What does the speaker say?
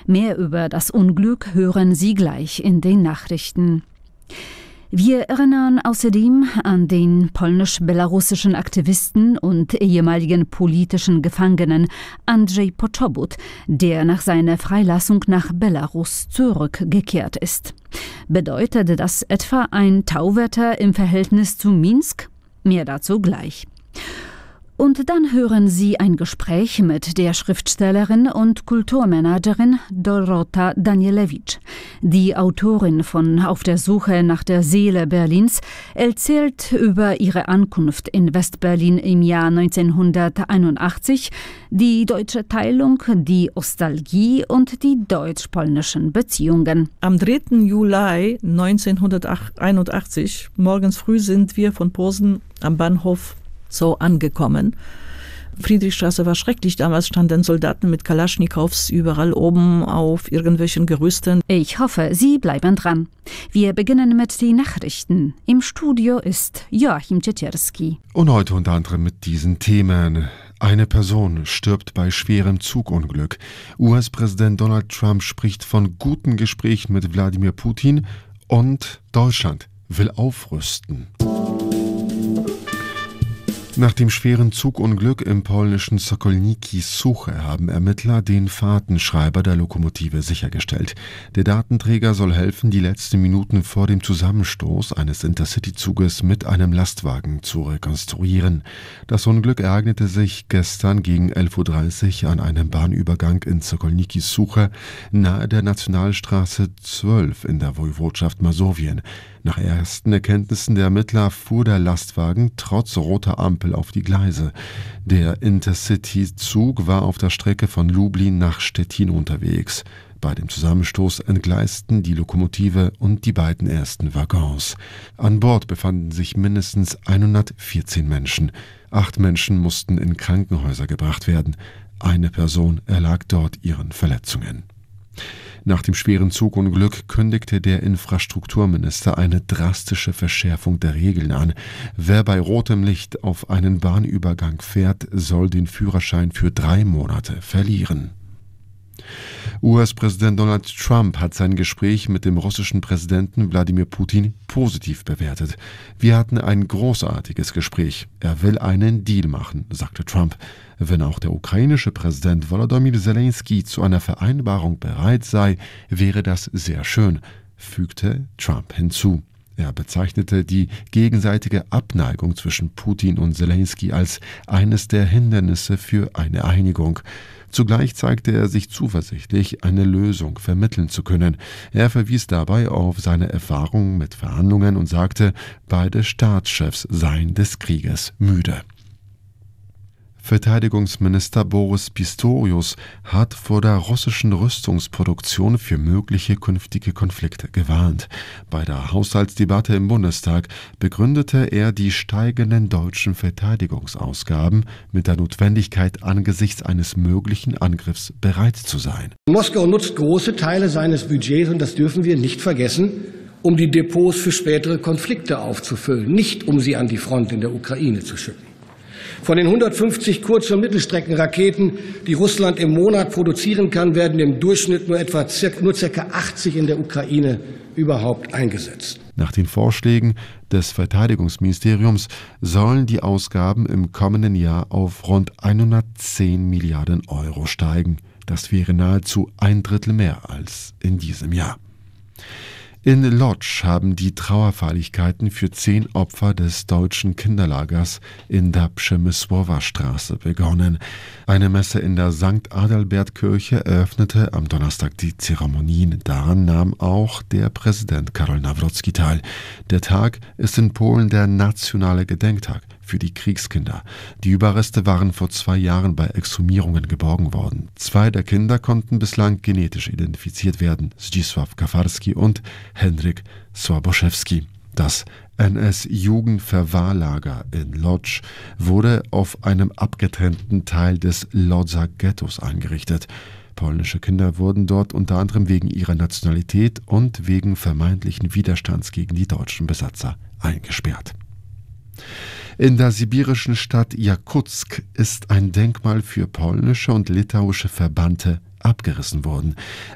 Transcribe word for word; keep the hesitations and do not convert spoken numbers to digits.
Mehr über das Unglück hören Sie gleich in den Nachrichten. Wir erinnern außerdem an den polnisch-belarussischen Aktivisten und ehemaligen politischen Gefangenen Andrzej Poczobut, der nach seiner Freilassung nach Belarus zurückgekehrt ist. Bedeutet das etwa ein Tauwetter im Verhältnis zu Minsk? Mehr dazu gleich. Und dann hören Sie ein Gespräch mit der Schriftstellerin und Kulturmanagerin Dorota Danielewicz. Die Autorin von Auf der Suche nach der Seele Berlins erzählt über ihre Ankunft in Westberlin im Jahr neunzehnhunderteinundachtzig, die deutsche Teilung, die Nostalgie und die deutsch-polnischen Beziehungen. Am dritten Juli neunzehnhunderteinundachtzig, morgens früh, sind wir von Posen am Bahnhof so angekommen. Friedrichstraße war schrecklich. Damals standen Soldaten mit Kalaschnikows überall oben auf irgendwelchen Gerüsten. Ich hoffe, Sie bleiben dran. Wir beginnen mit den Nachrichten. Im Studio ist Joachim Ciecierski. Und heute unter anderem mit diesen Themen. Eine Person stirbt bei schwerem Zugunglück. U S-Präsident Donald Trump spricht von guten Gesprächen mit Wladimir Putin und Deutschland will aufrüsten. Nach dem schweren Zugunglück im polnischen Sokolniki Suche haben Ermittler den Fahrtenschreiber der Lokomotive sichergestellt. Der Datenträger soll helfen, die letzten Minuten vor dem Zusammenstoß eines Intercity-Zuges mit einem Lastwagen zu rekonstruieren. Das Unglück ereignete sich gestern gegen elf Uhr dreißig an einem Bahnübergang in Sokolniki Suche nahe der Nationalstraße zwölf in der Woiwodschaft Masowien. Nach ersten Erkenntnissen der Ermittler fuhr der Lastwagen trotz roter Ampel auf die Gleise. Der Intercity-Zug war auf der Strecke von Lublin nach Stettin unterwegs. Bei dem Zusammenstoß entgleisten die Lokomotive und die beiden ersten Waggons. An Bord befanden sich mindestens hundertvierzehn Menschen. Acht Menschen mussten in Krankenhäuser gebracht werden. Eine Person erlag dort ihren Verletzungen. Nach dem schweren Zugunglück kündigte der Infrastrukturminister eine drastische Verschärfung der Regeln an. Wer bei rotem Licht auf einen Bahnübergang fährt, soll den Führerschein für drei Monate verlieren. U S-Präsident Donald Trump hat sein Gespräch mit dem russischen Präsidenten Wladimir Putin positiv bewertet. Wir hatten ein großartiges Gespräch. Er will einen Deal machen, sagte Trump. Wenn auch der ukrainische Präsident Volodymyr Zelensky zu einer Vereinbarung bereit sei, wäre das sehr schön, fügte Trump hinzu. Er bezeichnete die gegenseitige Abneigung zwischen Putin und Zelensky als eines der Hindernisse für eine Einigung. Zugleich zeigte er sich zuversichtlich, eine Lösung vermitteln zu können. Er verwies dabei auf seine Erfahrungen mit Verhandlungen und sagte, beide Staatschefs seien des Krieges müde. Verteidigungsminister Boris Pistorius hat vor der russischen Rüstungsproduktion für mögliche künftige Konflikte gewarnt. Bei der Haushaltsdebatte im Bundestag begründete er die steigenden deutschen Verteidigungsausgaben mit der Notwendigkeit, angesichts eines möglichen Angriffs bereit zu sein. Moskau nutzt große Teile seines Budgets, und das dürfen wir nicht vergessen, um die Depots für spätere Konflikte aufzufüllen, nicht um sie an die Front in der Ukraine zu schicken. Von den hundertfünfzig Kurz- und Mittelstreckenraketen, die Russland im Monat produzieren kann, werden im Durchschnitt nur etwa nur ca. achtzig in der Ukraine überhaupt eingesetzt. Nach den Vorschlägen des Verteidigungsministeriums sollen die Ausgaben im kommenden Jahr auf rund hundertzehn Milliarden Euro steigen. Das wäre nahezu ein Drittel mehr als in diesem Jahr. In Lodz haben die Trauerfeierlichkeiten für zehn Opfer des deutschen Kinderlagers in der Przemysłowa-Straße begonnen. Eine Messe in der Sankt Adalbert-Kirche eröffnete am Donnerstag die Zeremonien. Daran nahm auch der Präsident Karol Nawrocki teil. Der Tag ist in Polen der nationale Gedenktag für die Kriegskinder. Die Überreste waren vor zwei Jahren bei Exhumierungen geborgen worden. Zwei der Kinder konnten bislang genetisch identifiziert werden, Zdzisław Kafarski und Henryk Słaboszewski. Das N S-Jugendverwahrlager in Lodz wurde auf einem abgetrennten Teil des Lodzer Ghettos eingerichtet. Polnische Kinder wurden dort unter anderem wegen ihrer Nationalität und wegen vermeintlichen Widerstands gegen die deutschen Besatzer eingesperrt. In der sibirischen Stadt Jakutsk ist ein Denkmal für polnische und litauische Verbannte abgerissen worden.